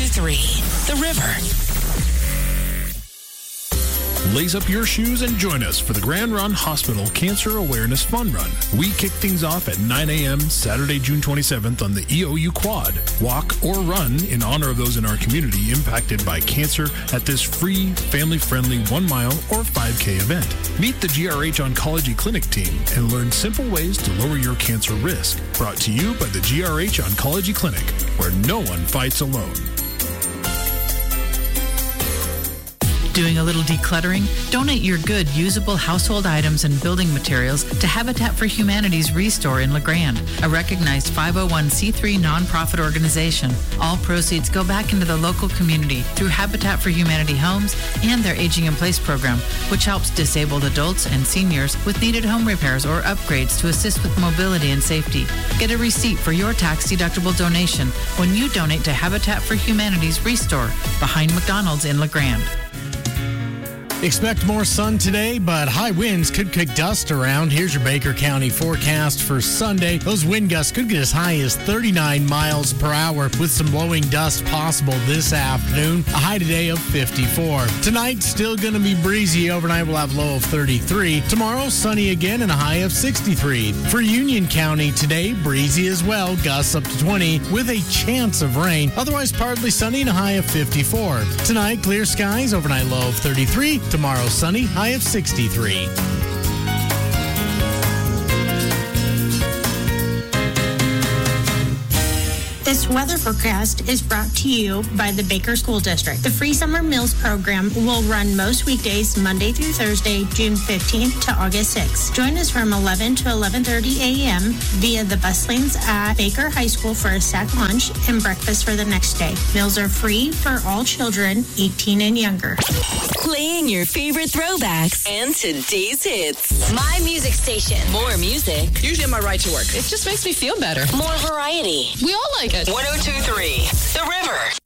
102.3 The River. Lace up your shoes and join us for the Grand Run Hospital Cancer Awareness Fun Run. We kick things off at 9 a.m. Saturday, June 27th on the EOU Quad. Walk or run in honor of those in our community impacted by cancer at this free, family-friendly 1 mile or 5K event. Meet the GRH Oncology Clinic team and learn simple ways to lower your cancer risk. Brought to you by the GRH Oncology Clinic, where no one fights alone. Doing a little decluttering? Donate your good, usable household items and building materials to Habitat for Humanity's Restore in LeGrand, a recognized 501c3 nonprofit organization. All proceeds go back into the local community through Habitat for Humanity Homes and their Aging in Place program, which helps disabled adults and seniors with needed home repairs or upgrades to assist with mobility and safety. Get a receipt for your tax-deductible donation when you donate to Habitat for Humanity's Restore behind McDonald's in LeGrand. Expect more sun today, but high winds could kick dust around. Here's your Baker County forecast for Sunday. Those wind gusts could get as high as 39 miles per hour with some blowing dust possible this afternoon. A high today of 54. Tonight, still going to be breezy. Overnight, we'll have a low of 33. Tomorrow, sunny again and a high of 63. For Union County today, breezy as well. Gusts up to 20 with a chance of rain. Otherwise, partly sunny and a high of 54. Tonight, clear skies. Overnight, low of 33. Tomorrow, sunny, high of 63. This weather forecast is brought to you by the Baker School District. The free summer meals program will run most weekdays Monday through Thursday, June 15th to August 6th. Join us from 11 to 11:30 a.m. via the bus lanes at Baker High School for a sack lunch and breakfast for the next day. Meals are free for all children 18 and younger. Playing your favorite throwbacks and today's hits. My music station. More music. Usually on my ride to work. It just makes me feel better. More variety. We all like it. 102.3 The River.